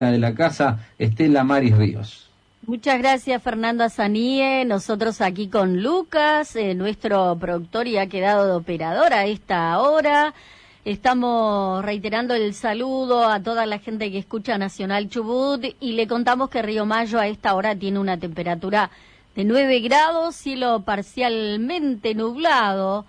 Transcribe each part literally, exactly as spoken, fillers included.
de la casa, Estela Maris Ríos. Muchas gracias, Fernando Azaníe. Nosotros aquí con Lucas, eh, nuestro productor, y ha quedado de operador a esta hora. Estamos reiterando el saludo a toda la gente que escucha Nacional Chubut y le contamos que Río Mayo a esta hora tiene una temperatura de nueve grados, cielo parcialmente nublado,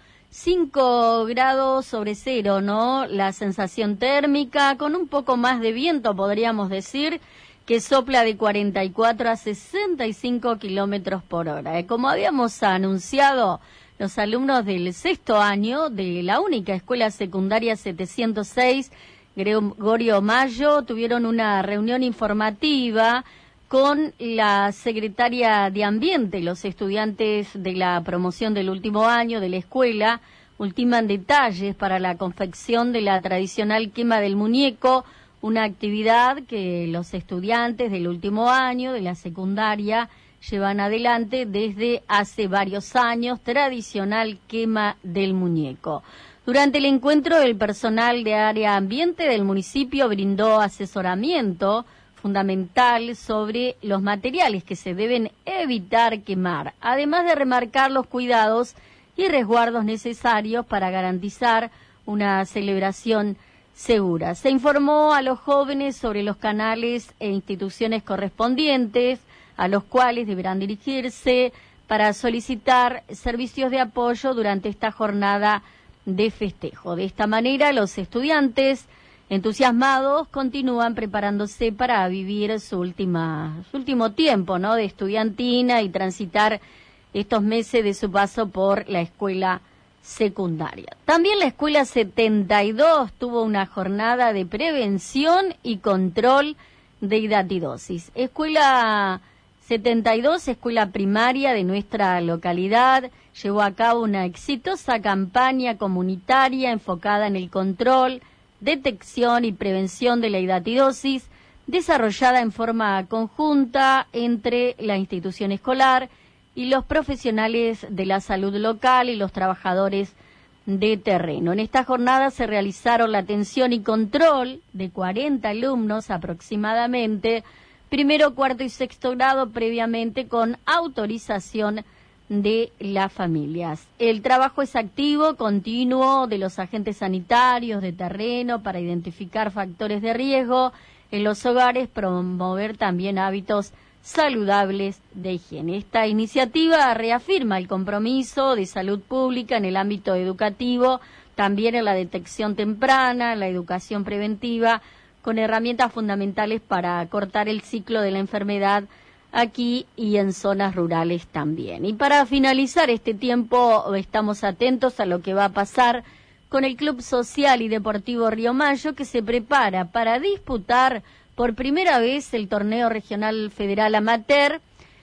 cinco grados sobre cero, ¿no? La sensación térmica, con un poco más de viento, podríamos decir, que sopla de cuarenta y cuatro a sesenta y cinco kilómetros por hora. Eh, como habíamos anunciado, los alumnos del sexto año de la única escuela secundaria setecientos seis, Gregorio Mayo, tuvieron una reunión informativa con la secretaria de Ambiente. Los estudiantes de la promoción del último año de la escuela ultiman detalles para la confección de la tradicional quema del muñeco, una actividad que los estudiantes del último año de la secundaria llevan adelante desde hace varios años, tradicional quema del muñeco. Durante el encuentro, el personal de área ambiente del municipio brindó asesoramiento fundamental sobre los materiales que se deben evitar quemar, además de remarcar los cuidados y resguardos necesarios para garantizar una celebración segura. Se informó a los jóvenes sobre los canales e instituciones correspondientes a los cuales deberán dirigirse para solicitar servicios de apoyo durante esta jornada de festejo. De esta manera, los estudiantes entusiasmados continúan preparándose para vivir su última, su último tiempo, ¿no?, de estudiantina y transitar estos meses de su paso por la escuela secundaria. También la escuela setenta y dos tuvo una jornada de prevención y control de hidatidosis. Escuela setenta y dos, escuela primaria de nuestra localidad, llevó a cabo una exitosa campaña comunitaria enfocada en el control, detección y prevención de la hidatidosis, desarrollada en forma conjunta entre la institución escolar y los profesionales de la salud local y los trabajadores de terreno. En esta jornada se realizaron la atención y control de cuarenta alumnos aproximadamente, primero, cuarto y sexto grado, previamente con autorización de las familias. El trabajo es activo, continuo, de los agentes sanitarios de terreno para identificar factores de riesgo en los hogares, promover también hábitos saludables de higiene. Esta iniciativa reafirma el compromiso de salud pública en el ámbito educativo, también en la detección temprana, en la educación preventiva, con herramientas fundamentales para cortar el ciclo de la enfermedad aquí y en zonas rurales también. Y para finalizar este tiempo, estamos atentos a lo que va a pasar con el Club Social y Deportivo Río Mayo, que se prepara para disputar por primera vez el torneo regional federal amateur,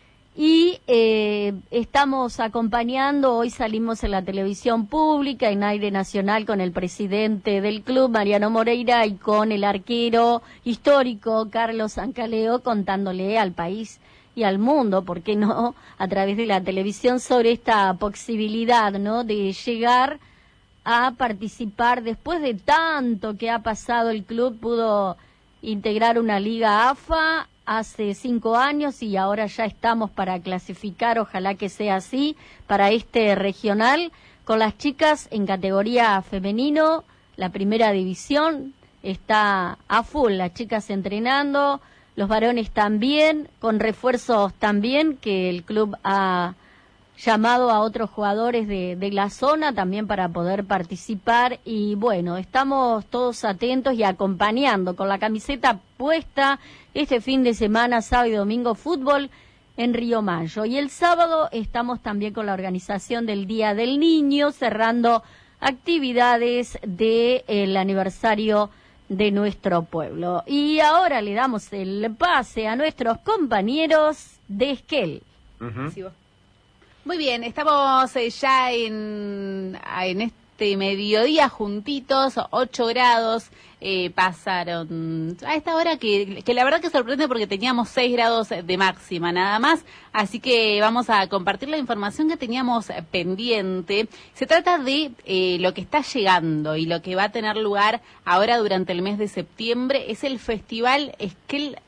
y eh, estamos acompañando, hoy salimos en la televisión pública, en aire nacional, con el presidente del club, Mariano Moreira, y con el arquero histórico, Carlos Ancaleo, contándole al país y al mundo, ¿por qué no?, a través de la televisión, sobre esta posibilidad, ¿no?, de llegar a participar. Después de tanto que ha pasado, el club pudo integrar una liga A F A hace cinco años y ahora ya estamos para clasificar, ojalá que sea así, para este regional, con las chicas en categoría femenino. La primera división está a full, las chicas entrenando, los varones también, con refuerzos también, que el club ha llamado a otros jugadores de, de la zona también para poder participar. Y bueno, estamos todos atentos y acompañando con la camiseta puesta este fin de semana, sábado y domingo, fútbol en Río Mayo. Y el sábado estamos también con la organización del Día del Niño, cerrando actividades del aniversario de nuestro pueblo. Y ahora le damos el pase a nuestros compañeros de Esquel. Uh-huh. Sí, muy bien, estamos eh, ya en, en este mediodía juntitos, ocho grados eh, pasaron a esta hora que, que la verdad que sorprende porque teníamos seis grados de máxima nada más, así que vamos a compartir la información que teníamos pendiente. Se trata de eh, lo que está llegando y lo que va a tener lugar ahora durante el mes de septiembre, es el Festival Esquel